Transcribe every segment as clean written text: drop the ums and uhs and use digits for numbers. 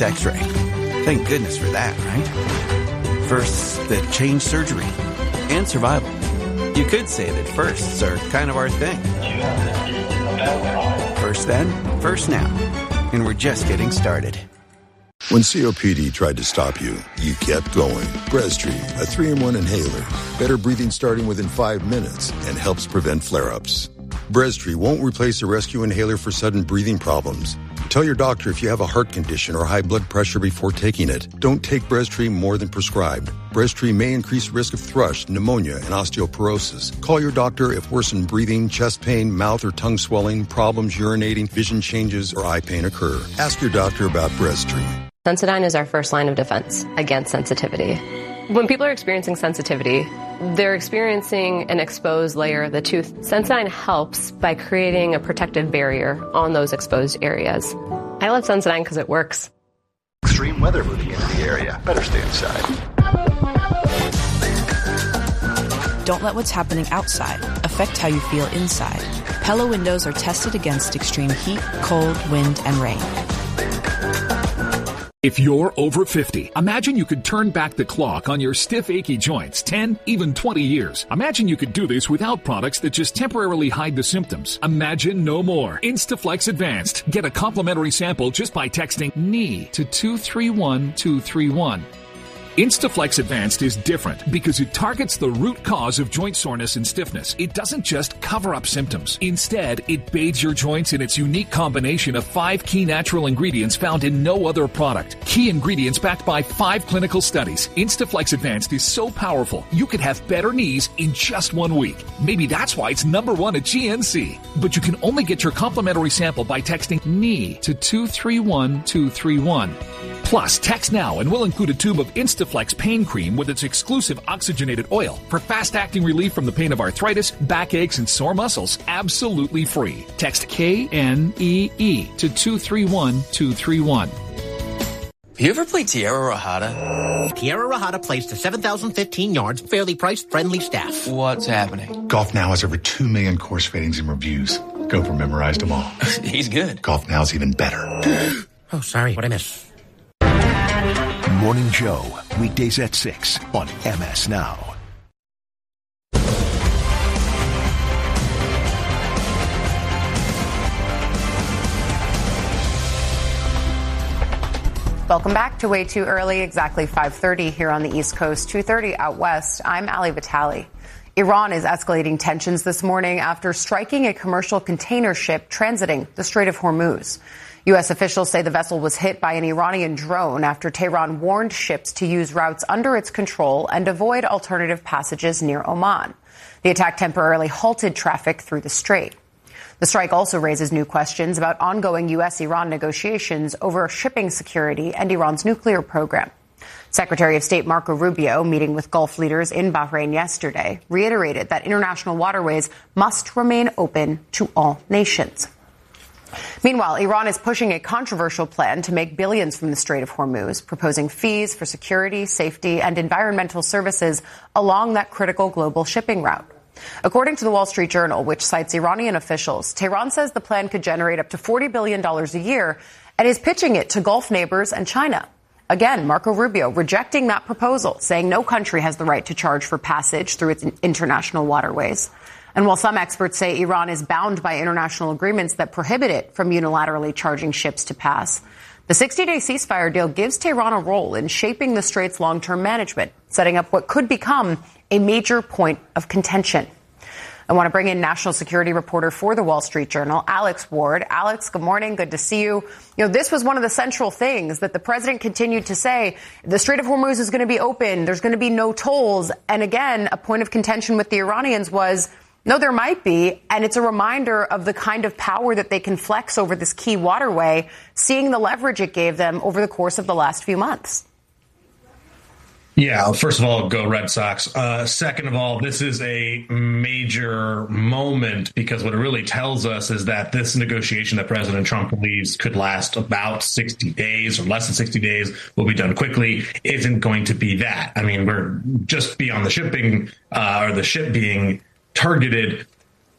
first x-ray. Thank goodness for that, right? Firsts that change surgery and survival. You could say that firsts are kind of our thing. First then, first now. And we're just getting started. When COPD tried to stop you, you kept going. Breztri, a 3-in-1 inhaler. Better breathing starting within 5 minutes and helps prevent flare-ups. Breztri won't replace a rescue inhaler for sudden breathing problems. Tell your doctor if you have a heart condition or high blood pressure before taking it. Don't take Breztri more than prescribed. Breztri may increase risk of thrush, pneumonia, and osteoporosis. Call your doctor if worsened breathing, chest pain, mouth or tongue swelling, problems urinating, vision changes, or eye pain occur. Ask your doctor about Breztri. Sensodyne is our first line of defense against sensitivity. When people are experiencing sensitivity, they're experiencing an exposed layer of the tooth. Sensodyne helps by creating a protective barrier on those exposed areas. I love Sensodyne because it works. Extreme weather moving into the area. Better stay inside. Don't let what's happening outside affect how you feel inside. Pella windows are tested against extreme heat, cold, wind, and rain. If you're over 50, imagine you could turn back the clock on your stiff, achy joints 10, even 20 years. Imagine you could do this without products that just temporarily hide the symptoms. Imagine no more. Instaflex Advanced. Get a complimentary sample just by texting KNEE to 231231. Instaflex Advanced is different because it targets the root cause of joint soreness and stiffness. It doesn't just cover up symptoms. Instead, it bathes your joints in its unique combination of 5 key natural ingredients found in no other product. Key ingredients backed by 5 clinical studies. Instaflex Advanced is so powerful, you could have better knees in just 1 week. Maybe that's why it's #1 at GNC. But you can only get your complimentary sample by texting KNEE to 231231. Plus, text now and we'll include a tube of Instaflex pain cream with its exclusive oxygenated oil for fast-acting relief from the pain of arthritis, backaches, and sore muscles, absolutely free. Text KNEE to 231231. You ever play Tierra Rajada? Tierra Rajada plays to 7,015 yards, fairly priced, friendly staff. What's happening? Golf Now has over 2 million course ratings and reviews. Gopher memorized them all. He's good. Golf Now's even better. Oh, sorry, what'd I miss? Morning Joe, weekdays at 6 on MS Now. Welcome back to Way Too Early, exactly 5:30 here on the East Coast, 2:30 out west. I'm Ali Vitale. Iran is escalating tensions this morning after striking a commercial container ship transiting the Strait of Hormuz. U.S. officials say the vessel was hit by an Iranian drone after Tehran warned ships to use routes under its control and avoid alternative passages near Oman. The attack temporarily halted traffic through the strait. The strike also raises new questions about ongoing U.S.-Iran negotiations over shipping security and Iran's nuclear program. Secretary of State Marco Rubio, meeting with Gulf leaders in Bahrain yesterday, reiterated that international waterways must remain open to all nations. Meanwhile, Iran is pushing a controversial plan to make billions from the Strait of Hormuz, proposing fees for security, safety, and environmental services along that critical global shipping route. According to the Wall Street Journal, which cites Iranian officials, Tehran says the plan could generate up to $40 billion a year and is pitching it to Gulf neighbors and China. Again, Marco Rubio rejecting that proposal, saying no country has the right to charge for passage through its international waterways. And while some experts say Iran is bound by international agreements that prohibit it from unilaterally charging ships to pass, the 60-day ceasefire deal gives Tehran a role in shaping the strait's long-term management, setting up what could become a major point of contention. I want to bring in national security reporter for the Wall Street Journal, Alex Ward. Alex, good morning. Good to see you. You know, this was one of the central things that the president continued to say. The Strait of Hormuz is going to be open. There's going to be no tolls. And again, a point of contention with the Iranians was, no, there might be. And it's a reminder of the kind of power that they can flex over this key waterway, seeing the leverage it gave them over the course of the last few months. Yeah, first of all, go Red Sox. Second of all, this is a major moment because what it really tells us is that this negotiation that President Trump believes could last about 60 days or less than 60 days, will be done quickly, isn't going to be that. I mean, we're just beyond the shipping or the ship being targeted.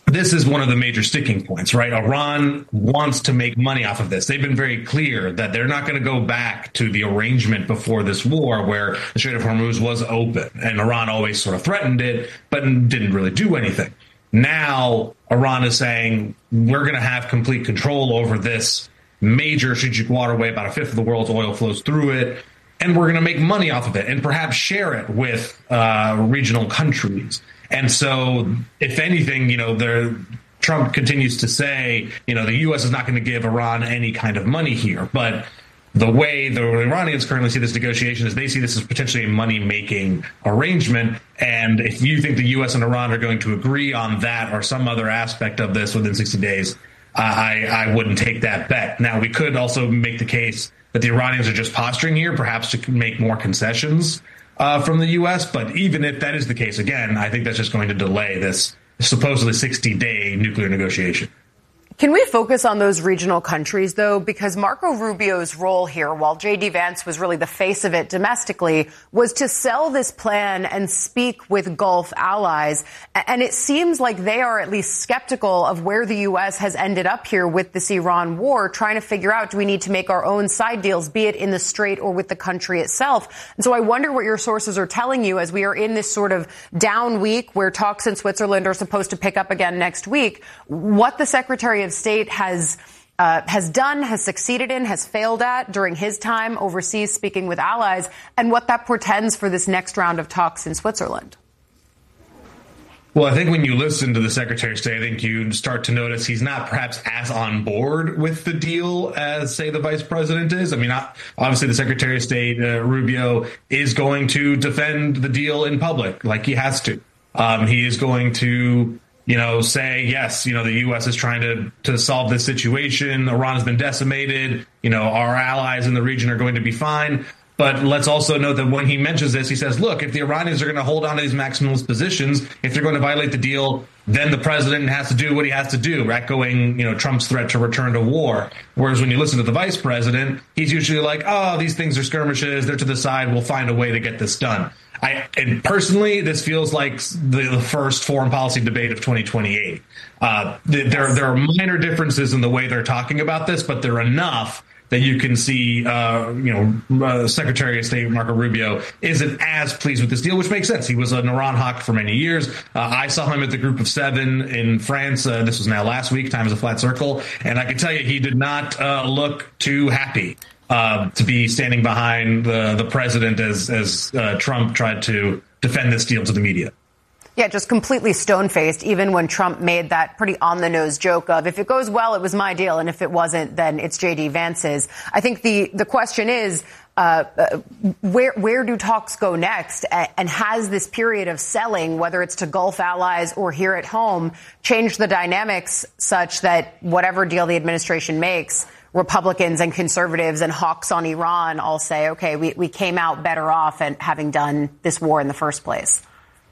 this is one of the major sticking points, right? Iran wants to make money off of this. They've been very clear that they're not going to go back to the arrangement before this war where the Strait of Hormuz was open, and Iran always sort of threatened it, but didn't really do anything. Now, Iran is saying, we're going to have complete control over this major strategic waterway. About a fifth of the world's oil flows through it, and we're going to make money off of it and perhaps share it with regional countries. And so, if anything, Trump continues to say, the U.S. is not going to give Iran any kind of money here. But the way the Iranians currently see this negotiation is they see this as potentially a money-making arrangement. And if you think the U.S. and Iran are going to agree on that or some other aspect of this within 60 days, I wouldn't take that bet. Now, we could also make the case that the Iranians are just posturing here, perhaps to make more concessions from the U.S. But even if that is the case, again, I think that's just going to delay this supposedly 60-day nuclear negotiation. Can we focus on those regional countries, though? Because Marco Rubio's role here, while J.D. Vance was really the face of it domestically, was to sell this plan and speak with Gulf allies. And it seems like they are at least skeptical of where the U.S. has ended up here with this Iran war, trying to figure out, do we need to make our own side deals, be it in the Strait or with the country itself? And so I wonder what your sources are telling you as we are in this sort of down week where talks in Switzerland are supposed to pick up again next week, what the Secretary of State has done, has succeeded in, has failed at during his time overseas speaking with allies, and what that portends for this next round of talks in Switzerland. Well, I think when you listen to the Secretary of State, I think you start to notice he's not perhaps as on board with the deal as, say, the Vice President is. I mean, obviously, the Secretary of State, Rubio, is going to defend the deal in public like he has to. He is going to say, yes, the U.S. is trying to solve this situation. Iran has been decimated. Our allies in the region are going to be fine. But let's also note that when he mentions this, he says, look, if the Iranians are going to hold on to these maximalist positions, if they're going to violate the deal, then the president has to do what he has to do, echoing, Trump's threat to return to war. Whereas when you listen to the vice president, he's usually like, oh, these things are skirmishes. They're to the side. We'll find a way to get this done. And personally, this feels like the first foreign policy debate of 2028. There are minor differences in the way they're talking about this, but they're enough that you can see, Secretary of State Marco Rubio isn't as pleased with this deal, which makes sense. He was an Iran hawk for many years. I saw him at the Group of Seven in France. This was now last week. Time is a flat circle. And I can tell you, he did not look too happy to be standing behind the president as Trump tried to defend this deal to the media. Yeah, just completely stone-faced, even when Trump made that pretty on-the-nose joke of, if it goes well, it was my deal, and if it wasn't, then it's J.D. Vance's. I think the question is, where do talks go next? And has this period of selling, whether it's to Gulf allies or here at home, changed the dynamics such that whatever deal the administration makes, Republicans and conservatives and hawks on Iran all say, okay, we came out better off and having done this war in the first place?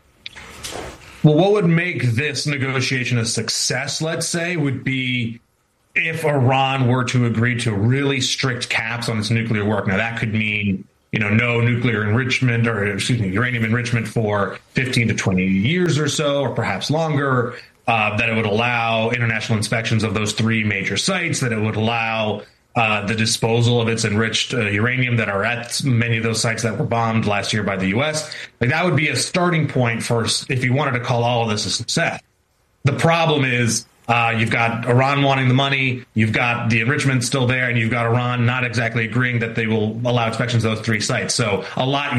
Well, what would make this negotiation a success, let's say, would be if Iran were to agree to really strict caps on its nuclear work. Now, that could mean, no nuclear enrichment uranium enrichment for 15 to 20 years or so, or perhaps longer, that it would allow international inspections of those three major sites, that it would allow the disposal of its enriched uranium that are at many of those sites that were bombed last year by the U.S. That would be a starting point for if you wanted to call all of this a success. The problem is you've got Iran wanting the money, you've got the enrichment still there, and you've got Iran not exactly agreeing that they will allow inspections of those three sites. So a lot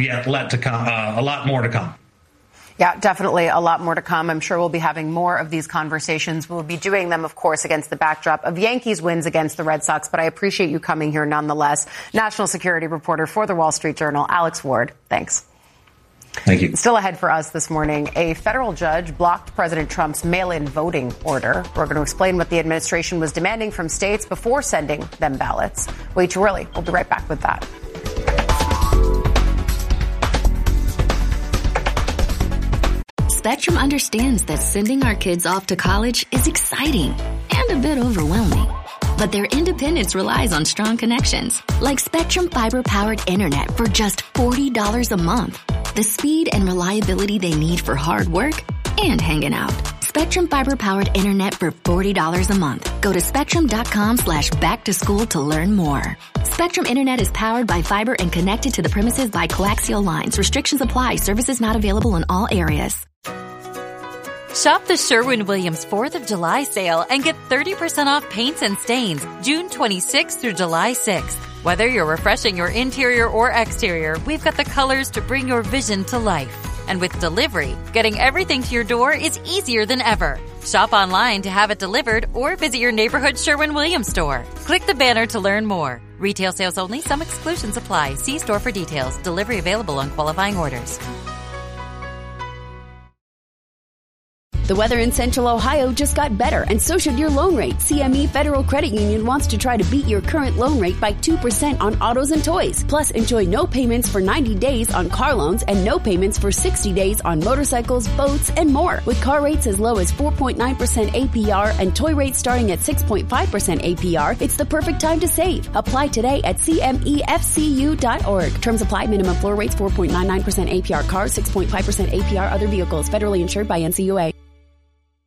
more to come. Yeah, definitely a lot more to come. I'm sure we'll be having more of these conversations. We'll be doing them, of course, against the backdrop of Yankees wins against the Red Sox. But I appreciate you coming here nonetheless. National security reporter for the Wall Street Journal, Alex Ward. Thanks. Thank you. Still ahead for us this morning, a federal judge blocked President Trump's mail-in voting order. We're going to explain what the administration was demanding from states before sending them ballots. Way too early. We'll be right back with that. Spectrum understands that sending our kids off to college is exciting and a bit overwhelming. But their independence relies on strong connections, like Spectrum fiber-powered internet for just $40 a month. The speed and reliability they need for hard work and hanging out. Spectrum fiber-powered internet for $40 a month. Go to spectrum.com/back-to-school to learn more. Spectrum Internet is powered by fiber and connected to the premises by coaxial lines. Restrictions apply. Services not available in all areas. Shop the Sherwin-Williams 4th of July sale and get 30% off paints and stains June 26th through July 6th. Whether you're refreshing your interior or exterior, we've got the colors to bring your vision to life. And with delivery, getting everything to your door is easier than ever. Shop online to have it delivered or visit your neighborhood Sherwin-Williams store. Click the banner to learn more. Retail sales only. Some exclusions apply. See store for details. Delivery available on qualifying orders. The weather in Central Ohio just got better, and so should your loan rate. CME Federal Credit Union wants to try to beat your current loan rate by 2% on autos and toys. Plus, enjoy no payments for 90 days on car loans and no payments for 60 days on motorcycles, boats, and more. With car rates as low as 4.9% APR and toy rates starting at 6.5% APR, it's the perfect time to save. Apply today at CMEFCU.org. Terms apply. Minimum floor rates 4.99% APR cars, 6.5% APR other vehicles. Federally insured by NCUA.